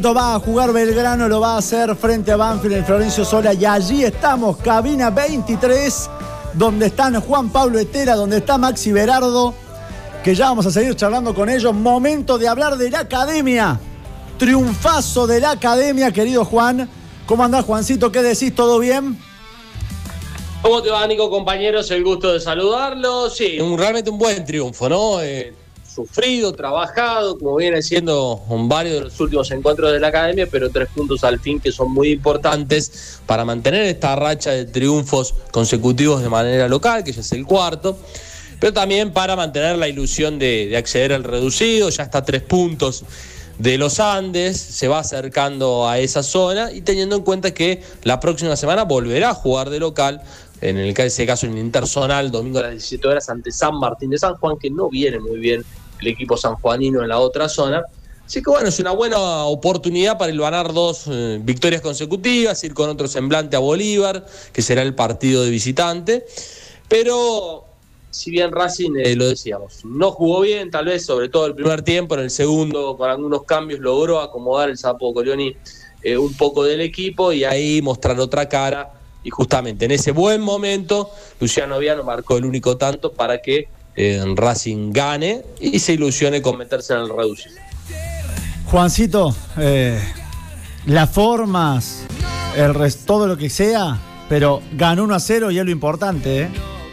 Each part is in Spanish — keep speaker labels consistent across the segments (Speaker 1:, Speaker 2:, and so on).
Speaker 1: Va a jugar Belgrano, lo va a hacer frente a Banfield en Florencio Sola, y allí estamos, cabina 23, donde están Juan Pablo Estela, donde está Maxi Berardo, que ya vamos a seguir charlando con ellos. Momento de hablar de la academia, triunfazo de la academia, querido Juan. ¿Cómo andás, Juancito? ¿Qué decís? ¿Todo bien?
Speaker 2: ¿Cómo te va, Nico, compañeros? El gusto de saludarlos. Sí, realmente un buen triunfo, ¿no? Sufrido, trabajado, como viene siendo varios de los últimos encuentros de la academia, pero 3 puntos al fin que son muy importantes para mantener esta racha de triunfos consecutivos de manera local, que ya es el 4º, pero también para mantener la ilusión de acceder al reducido. Ya está a 3 puntos de los Andes, se va acercando a esa zona, y teniendo en cuenta que la próxima semana volverá a jugar de local, en ese caso en Interzonal, domingo a las 17 horas ante San Martín de San Juan, que no viene muy bien el equipo sanjuanino en la otra zona. Así que bueno, es una buena oportunidad para hilvanar 2 victorias consecutivas, ir con otro semblante a Bolívar, que será el partido de visitante. Pero si bien Racing, lo decíamos, no jugó bien, tal vez sobre todo el primer tiempo, en el segundo con algunos cambios logró acomodar el Sapo Colioni un poco del equipo y ahí mostrar otra cara. Y justamente en ese buen momento Luciano Viano marcó el único tanto para que Racing gane y se ilusione con meterse en el reducido.
Speaker 1: Juancito, las formas, todo lo que sea, pero ganó 1-0 y es lo importante, ¿eh?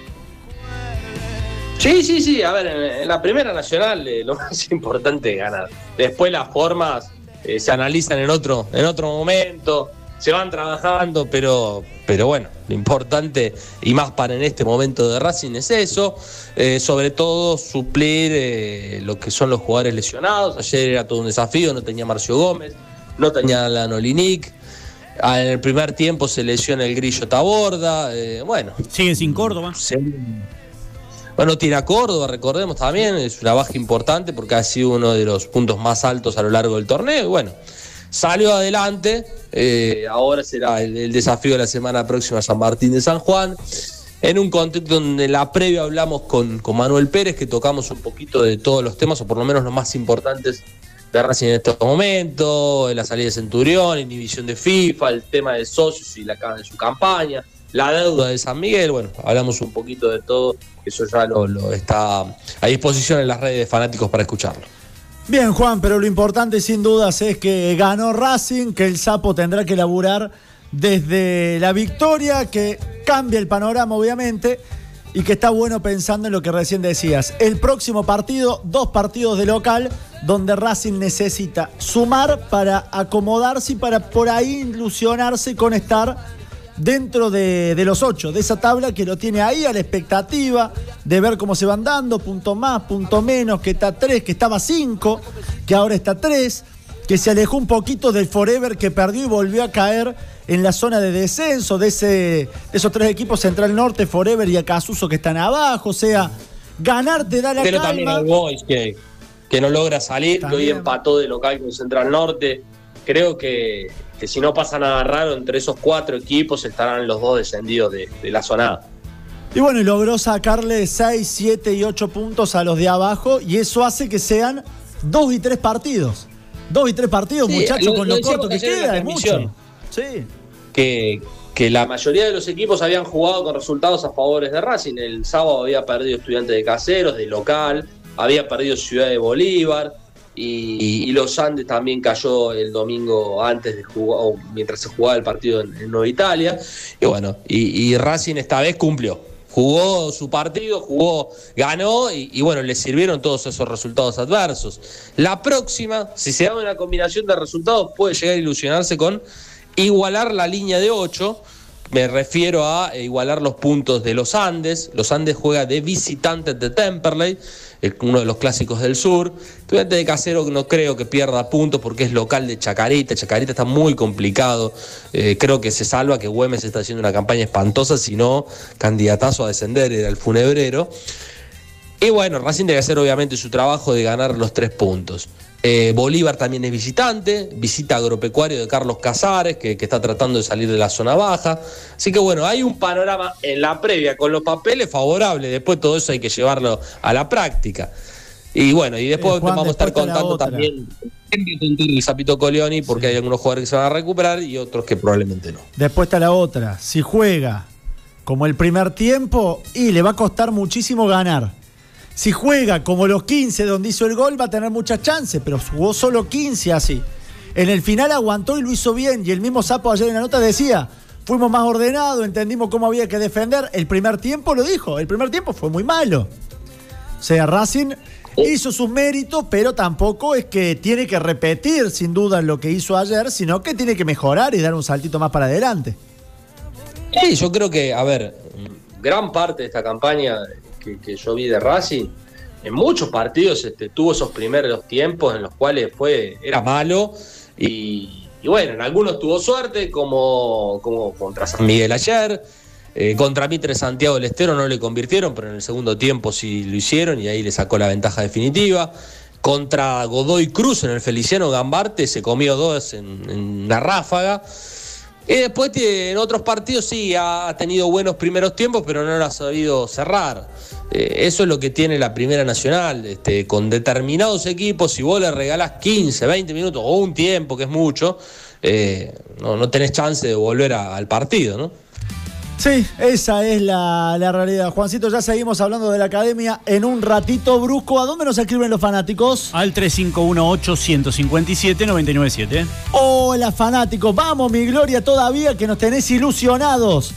Speaker 2: Sí, a ver, en la Primera Nacional lo más importante es ganar. Después las formas se analizan en otro momento, se van trabajando, pero bueno, lo importante, y más para en este momento de Racing, es eso, sobre todo suplir lo que son los jugadores lesionados. Ayer era todo un desafío, no tenía Marcio Gómez, no tenía a Lanolinic, en el primer tiempo se lesiona el Grillo Taborda, bueno.
Speaker 3: Sigue sin Córdoba.
Speaker 2: Bueno, tiene a Córdoba, recordemos también, es una baja importante porque ha sido uno de los puntos más altos a lo largo del torneo, y bueno, salió adelante. Ahora será el desafío de la semana próxima, San Martín de San Juan, en un contexto donde en la previa hablamos con Manuel Pérez, que tocamos un poquito de todos los temas, o por lo menos los más importantes de Racing en estos momentos: la salida de Centurión, inhibición de FIFA, el tema de socios y de su campaña, la deuda de San Miguel. Bueno, hablamos un poquito de todo, eso ya lo está a disposición en las redes de fanáticos para escucharlo.
Speaker 1: Bien, Juan, pero lo importante sin dudas es que ganó Racing, que el Sapo tendrá que laburar desde la victoria, que cambia el panorama obviamente, y que está bueno pensando en lo que recién decías. El próximo partido, 2 partidos de local, donde Racing necesita sumar para acomodarse y para por ahí ilusionarse con estar dentro de los 8, de esa tabla que lo tiene ahí a la expectativa de ver cómo se van dando, punto más, punto menos, que está 3, que estaba 5, que ahora está 3, que se alejó un poquito del Forever que perdió y volvió a caer en la zona de descenso de esos 3 equipos, Central Norte, Forever y Acasuso, que están abajo. O sea, ganar te da la
Speaker 2: pero
Speaker 1: calma.
Speaker 2: También el Boys que no logra salir, que hoy empató de local con Central Norte. Creo que si no pasa nada raro, entre esos 4 equipos estarán los 2 descendidos de la zona.
Speaker 1: Y bueno, y logró sacarle 6, 7 y 8 puntos a los de abajo, y eso hace que sean 2 y 3 partidos. 2 y 3 partidos, sí, muchachos, con lo corto que queda, es mucho. Sí.
Speaker 2: Que la mayoría de los equipos habían jugado con resultados a favores de Racing. El sábado había perdido Estudiantes de Caseros, de local, había perdido Ciudad de Bolívar, y los Andes también cayó el domingo antes de jugar, o mientras se jugaba el partido en Nueva Italia. Y bueno, y Racing esta vez cumplió. Jugó su partido, ganó, y bueno, le sirvieron todos esos resultados adversos. La próxima, si se da una combinación de resultados, puede llegar a ilusionarse con igualar la línea de 8. Me refiero a igualar los puntos de los Andes. Los Andes juega de visitante de Temperley, uno de los clásicos del sur. Estudiantes de Casero no creo que pierda puntos porque es local de Chacarita. Chacarita está muy complicado. Creo que se salva, que Güemes está haciendo una campaña espantosa, si no, candidatazo a descender era el Funebrero. Y bueno, Racing debe hacer obviamente su trabajo de ganar los 3 puntos. Bolívar también es visitante, visita Agropecuario de Carlos Casares, que está tratando de salir de la zona baja. Así que bueno, hay un panorama en la previa con los papeles favorable. Después todo eso hay que llevarlo a la práctica. Y bueno, y después vamos a estar contando también el Sapito Colioni, porque hay algunos jugadores que se van a recuperar y otros que probablemente no.
Speaker 1: Después está la otra. Si juega como el primer tiempo, y le va a costar muchísimo ganar. Si juega como los 15 donde hizo el gol, va a tener muchas chances, pero jugó solo 15 así. En el final aguantó y lo hizo bien, y el mismo Sapo ayer en la nota decía, fuimos más ordenados, entendimos cómo había que defender. El primer tiempo lo dijo, el primer tiempo fue muy malo. O sea, Racing hizo sus méritos, pero tampoco es que tiene que repetir sin duda lo que hizo ayer, sino que tiene que mejorar y dar un saltito más para adelante.
Speaker 2: Sí, yo creo que, a ver, gran parte de esta campaña que yo vi de Racing, en muchos partidos tuvo esos primeros tiempos en los cuales era malo y bueno, en algunos tuvo suerte, como contra San Miguel ayer, contra Mitre Santiago del Estero no le convirtieron, pero en el segundo tiempo sí lo hicieron y ahí le sacó la ventaja definitiva. Contra Godoy Cruz en el Feliciano Gambarte se comió 2 en una ráfaga. Y después en otros partidos sí ha tenido buenos primeros tiempos, pero no lo ha sabido cerrar. Eso es lo que tiene la Primera Nacional. Con determinados equipos, si vos le regalás 15, 20 minutos o un tiempo, que es mucho, no tenés chance de volver al partido, ¿no?
Speaker 1: Sí, esa es la realidad. Juancito, ya seguimos hablando de la academia en un ratito brusco. ¿A dónde nos escriben los fanáticos?
Speaker 3: Al 3518-157-997.
Speaker 1: Hola, fanáticos. Vamos, mi Gloria, todavía que nos tenés ilusionados.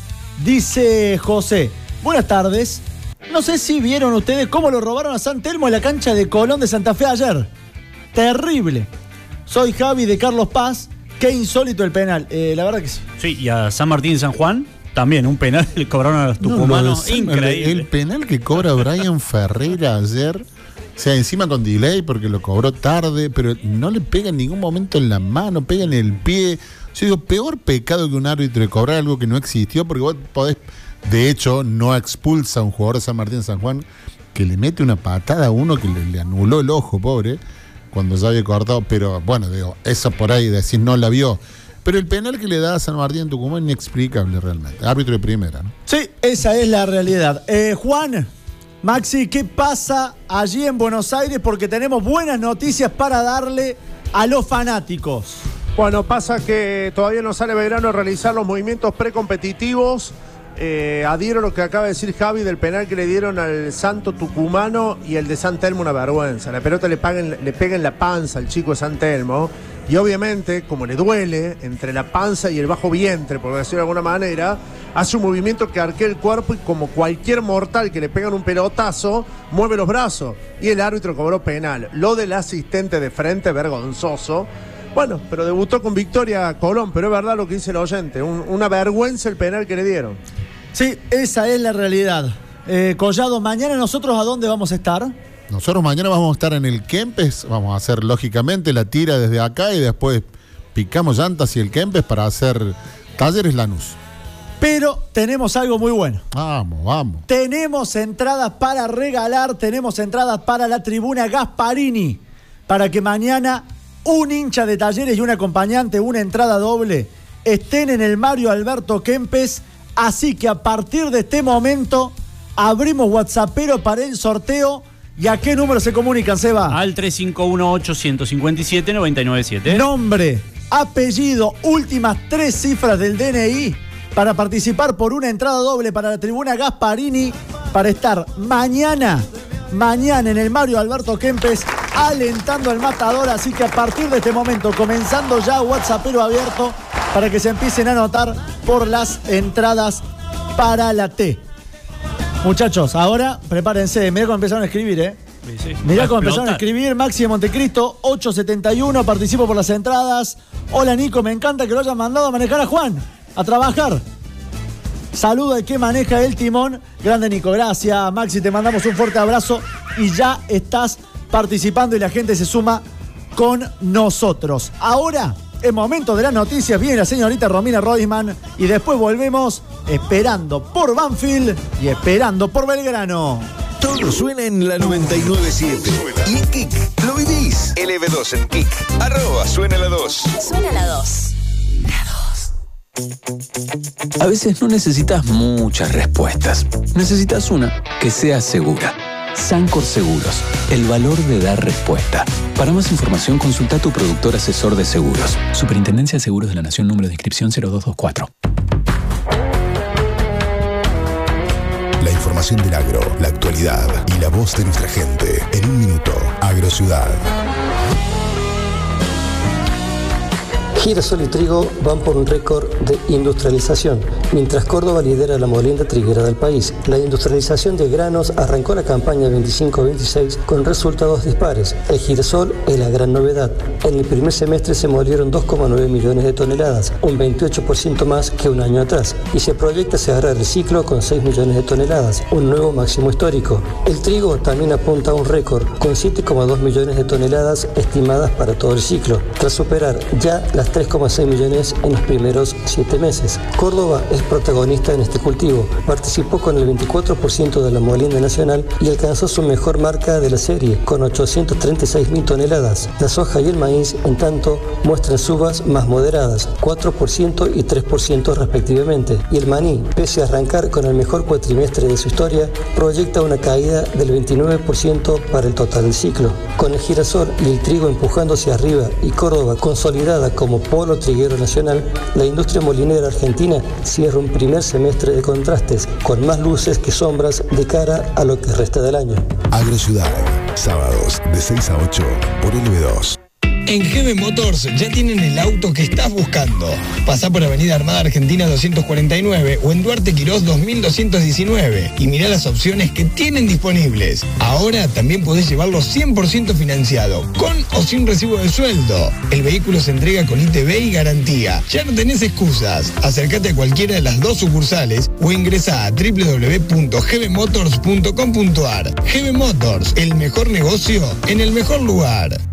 Speaker 1: Dice José. Buenas tardes. No sé si vieron ustedes cómo lo robaron a San Telmo en la cancha de Colón de Santa Fe ayer. Terrible. Soy Javi de Carlos Paz. Qué insólito el penal. La verdad que sí.
Speaker 3: Sí, y a San Martín San Juan también un penal le cobraron a los tucumanos. Increíble.
Speaker 4: El penal que cobra Brian Ferreira ayer, o sea, encima con delay porque lo cobró tarde, pero no le pega en ningún momento en la mano, pega en el pie. Yo digo, peor pecado que un árbitro de cobrar algo que no existió, porque vos podés, de hecho, no expulsa a un jugador de San Martín San Juan que le mete una patada a uno que le anuló el ojo, pobre, cuando ya había cortado, pero bueno, digo, eso por ahí, decir no la vio. Pero el penal que le da a San Martín en Tucumán es inexplicable realmente. Árbitro de primera, ¿no?
Speaker 1: Sí, esa es la realidad. Juan, Maxi, ¿qué pasa allí en Buenos Aires? Porque tenemos buenas noticias para darle a los fanáticos.
Speaker 5: Bueno, pasa que todavía no sale Belgrano a realizar los movimientos precompetitivos. Adhiero a lo que acaba de decir Javi del penal que le dieron al Santo Tucumano y el de San Telmo, una vergüenza. La pelota le pega en la panza al chico de San Telmo. Y obviamente, como le duele entre la panza y el bajo vientre, por decirlo de alguna manera, hace un movimiento que arquea el cuerpo y como cualquier mortal que le pegan un pelotazo, mueve los brazos. Y el árbitro cobró penal. Lo del asistente de frente, vergonzoso. Bueno, pero debutó con victoria Colón, pero es verdad lo que dice el oyente. Una vergüenza el penal que le dieron.
Speaker 1: Sí, esa es la realidad. Collado, mañana nosotros ¿a dónde vamos a estar?
Speaker 4: Nosotros mañana vamos a estar en el Kempes, vamos a hacer lógicamente la tira desde acá y después picamos llantas y el Kempes para hacer Talleres Lanús.
Speaker 1: Pero tenemos algo muy bueno.
Speaker 4: Vamos.
Speaker 1: Tenemos entradas para regalar, tenemos entradas para la tribuna Gasparini, para que mañana un hincha de Talleres y un acompañante, una entrada doble, estén en el Mario Alberto Kempes. Así que a partir de este momento abrimos WhatsAppero para el sorteo. ¿Y a qué número se comunican, Seba?
Speaker 3: Al 3518-157-997.
Speaker 1: Nombre, apellido, últimas 3 cifras del DNI para participar por una entrada doble para la tribuna Gasparini para estar mañana en el Mario Alberto Kempes alentando al Matador. Así que a partir de este momento, comenzando ya WhatsAppero abierto para que se empiecen a anotar por las entradas para la T. Muchachos, ahora prepárense. Mirá cómo empezaron a escribir,
Speaker 3: Sí.
Speaker 1: Mirá cómo empezaron a escribir. Maxi de Montecristo, 871, participo por las entradas. Hola Nico, me encanta que lo hayan mandado a manejar a Juan, a trabajar. Saludo al que maneja el timón. Grande Nico, gracias Maxi, te mandamos un fuerte abrazo y ya estás participando y la gente se suma con nosotros. Ahora, en momento de las noticias, viene la señorita Romina Roisman y después volvemos esperando por Banfield y esperando por Belgrano.
Speaker 6: Todo suena en la 997. Y en Kik lo vivís. LB2 en Kik. @suena la 2.
Speaker 7: Suena la 2.
Speaker 8: A veces no necesitas muchas respuestas. Necesitas una que sea segura.
Speaker 7: Sancor Seguros, el valor de dar respuesta. Para más información, consulta a tu productor asesor de seguros. Superintendencia de Seguros de la Nación, número de inscripción 0224.
Speaker 8: La información del agro, la actualidad y la voz de nuestra gente. En un minuto, Agrociudad.
Speaker 9: Girasol y trigo van por un récord de industrialización. Mientras Córdoba lidera la molienda triguera del país, la industrialización de granos arrancó la campaña 25-26 con resultados dispares. El girasol es la gran novedad. En el primer semestre se molieron 2,9 millones de toneladas, un 28% más que un año atrás, y se proyecta cerrar el ciclo con 6 millones de toneladas, un nuevo máximo histórico. El trigo también apunta a un récord, con 7,2 millones de toneladas estimadas para todo el ciclo, tras superar ya las 3,6 millones en los primeros 7 meses. Córdoba es protagonista en este cultivo. Participó con el 24% de la molienda nacional y alcanzó su mejor marca de la serie, con 836.000 toneladas. La soja y el maíz, en tanto, muestran subas más moderadas, 4% y 3% respectivamente. Y el maní, pese a arrancar con el mejor cuatrimestre de su historia, proyecta una caída del 29% para el total del ciclo. Con el girasol y el trigo empujando hacia arriba y Córdoba consolidada como polo triguero nacional, la industria molinera argentina cierra un primer semestre de contrastes, con más luces que sombras de cara a lo que resta del año.
Speaker 8: Agrociudad, sábados de 6 a 8 por LB2.
Speaker 10: En GB Motors ya tienen el auto que estás buscando. Pasá por Avenida Armada Argentina 249 o en Duarte Quirós 2219 y mirá las opciones que tienen disponibles. Ahora también podés llevarlo 100% financiado, con o sin recibo de sueldo. El vehículo se entrega con ITV y garantía. Ya no tenés excusas. Acércate a cualquiera de las 2 sucursales o ingresá a www.gbmotors.com.ar. GB Motors, el mejor negocio en el mejor lugar.